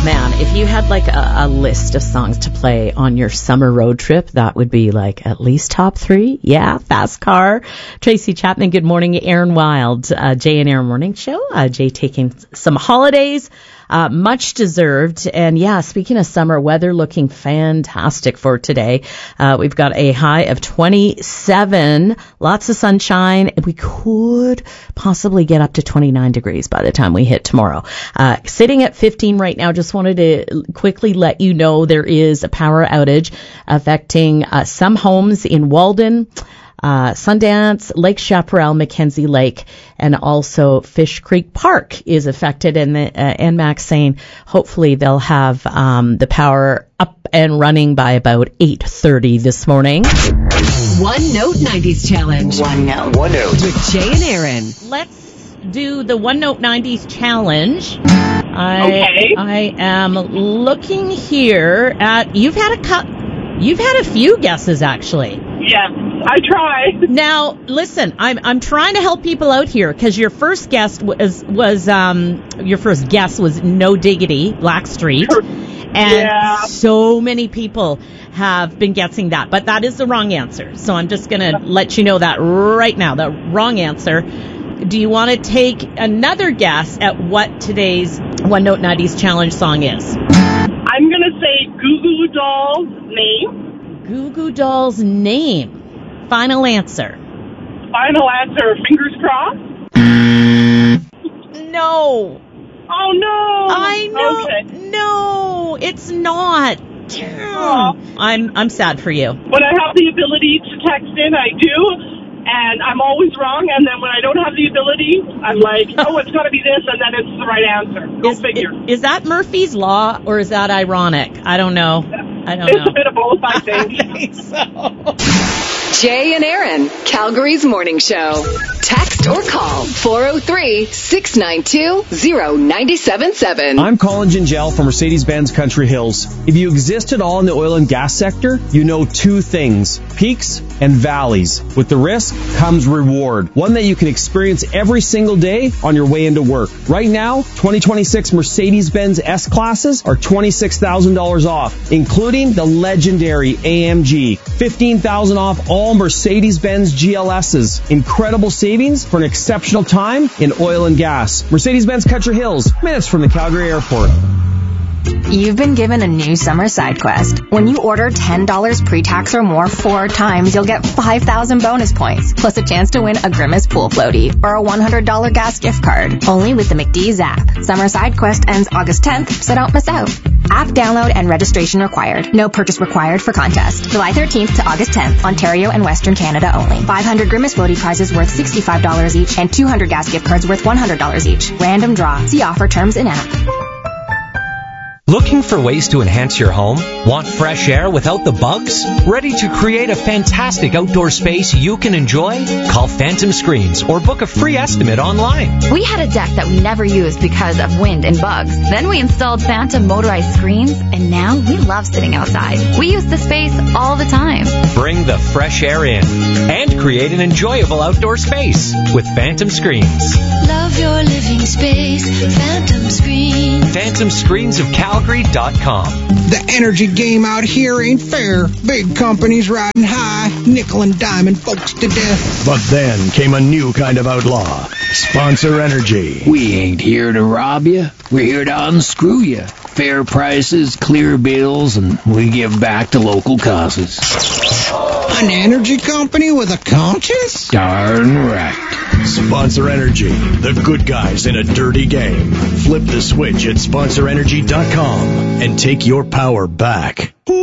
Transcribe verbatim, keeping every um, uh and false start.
Man, if you had like a, a list of songs to play on your summer road trip, that would be like at least top three. Yeah, Fast Car. Tracy Chapman, good morning. Aaron Wild, uh, Jay and Aaron Morning Show. Uh, Jay taking some holidays. Uh, much deserved. And yeah, speaking of summer weather, looking fantastic for today. Uh, we've got a high of twenty-seven, lots of sunshine. We could possibly get up to twenty-nine degrees by the time we hit tomorrow. Uh, sitting at fifteen right now. Just wanted to quickly let you know there is a power outage affecting uh, some homes in Walden, Uh, Sundance, Lake Chaparral, Mackenzie Lake, and also Fish Creek Park is affected. And the, uh, N MAX saying hopefully they'll have um, the power up and running by about eight thirty this morning. One Note nineties Challenge. One Note. One Note. With Jay and Aaron. Let's do the One Note nineties Challenge. I, Okay. I am looking here at, you've had a cut. You've had a few guesses, actually. Yes, I try. Now, listen, I'm I'm trying to help people out here because your first guess was was um your first guess was No Diggity, Blackstreet, and Yeah. so many people have been guessing that, but that is the wrong answer. So I'm just gonna let you know that right now, the wrong answer. Do you want to take another guess at what today's One Note nineties Challenge song is? I'm going to say Goo Goo Doll's name. Goo Goo Doll's name. Final answer. Final answer, fingers crossed. No. Oh, no. I know. Okay. No, it's not. Aw. I'm I'm sad for you. When I have the ability to text in, I do. And I'm always wrong. And then when I don't have the ability, I'm like, oh, it's got to be this. And then it's the right answer. Go Is, figure. is that Murphy's Law or is that ironic? I don't know. I don't It's know. a bit of both, I think. I think so. Jay and Aaron, Calgary's morning show. Text or call four oh three, six nine two, oh nine seven seven. I'm Colin Gingell from Mercedes-Benz Country Hills. If you exist at all in the oil and gas sector, you know two things, peaks and valleys. With the risk comes reward, one that you can experience every single day on your way into work. Right now, twenty twenty-six Mercedes-Benz S-Classes are twenty-six thousand dollars off, including the legendary A M G. fifteen thousand dollars off all Mercedes-Benz G L S's. Incredible savings for an exceptional time in oil and gas. Mercedes-Benz Country Hills, minutes from the Calgary Airport. You've been given a new summer side quest. When you order ten dollars pre-tax or more four times, you'll get five thousand bonus points, plus a chance to win a Grimace pool floaty or a one hundred dollars gas gift card. Only with the McDee's app. Summer side quest ends August tenth, so don't miss out. App download and registration required. No purchase required for contest. July thirteenth to August tenth, Ontario and Western Canada only. five hundred Grimace floaty prizes worth sixty-five dollars each and two hundred gas gift cards worth one hundred dollars each. Random draw. See offer terms in app. Looking for ways to enhance your home? Want fresh air without the bugs? Ready to create a fantastic outdoor space you can enjoy? Call Phantom Screens or book a free estimate online. We had a deck that we never used because of wind and bugs. Then we installed Phantom motorized screens, and now we love sitting outside. We use the space all the time. Bring the fresh air in and create an enjoyable outdoor space with Phantom Screens. Love your living space, Phantom Screens. Phantom Screens of Calgary dot com. The energy game out here ain't fair. Big companies riding high, nickel and diamond folks to death. But then came a new kind of outlaw, Sponsor Energy. We ain't here to rob you. We're here to unscrew you. Fair prices, clear bills, and we give back to local causes. An energy company with a conscience? Darn right. Sponsor Energy, the good guys in a dirty game. Flip the switch at sponsor energy dot com and take your power back.